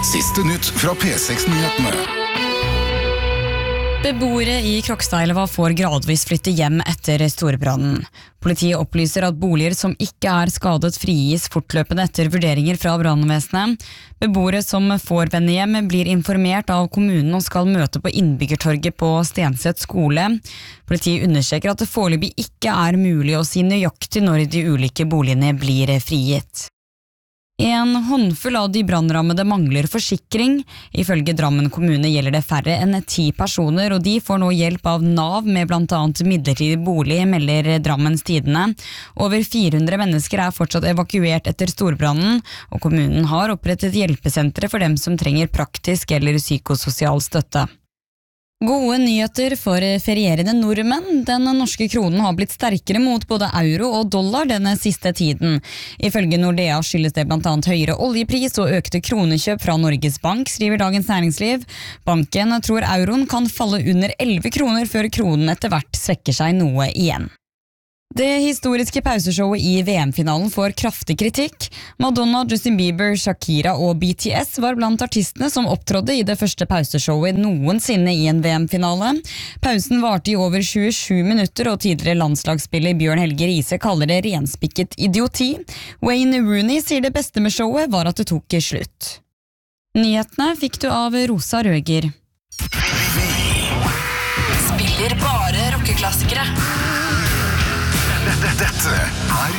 Siste nytt fra P6-nyhetene. Beboere i Krokstadelva får gradvis flytte hjem etter storbrannen. Politiet opplyser at boliger som ikke er skadet frigis fortløpende etter vurderinger fra brannvesenet. Beboere som får vende hjem blir informert av kommunen og skal møte på innbyggertorget på Stenseth skole. Politiet understreker at det foreløpig ikke er mulig å si nøyaktig når de ulike boligene blir frigitt. En håndfull av de brannrammede mangler forsikring. Ifølge Drammen kommune gjelder det færre enn 10 personer, og de får nå hjelp av NAV med blant annet midlertidig bolig, melder Drammens Tidende. Over 400 mennesker er fortsatt evakuert etter storbrannen, og kommunen har opprettet hjelpesentre for dem som trenger praktisk eller psykososial støtte. Gode nyheter for ferierende nordmenn. Den norske kronen har blitt sterkere mot både euro og dollar denne siste tiden. Ifølge Nordea skyldes det blant annet høyere oljepris og økte kronekjøp fra Norges Bank, skriver Dagens Næringsliv. Banken tror euroen kan falle under 11 kroner før kronen etter hvert svekker seg noe igjen. Det historiske pauseshowet i VM-finalen får kraftig kritikk. Madonna, Justin Bieber, Shakira og BTS var blant artistene som opptrådde i det første pauseshowet noensinne i en VM-finale. Pausen varte i over 27 minutter, og tidligere landslagsspiller Bjørn Helge Riise kaller det renspikket idioti. Wayne Rooney sier det beste med showet var at det tok slutt. Nyhetene fikk du av Rosa Røger. Spiller bare rockeklassikere. Dette er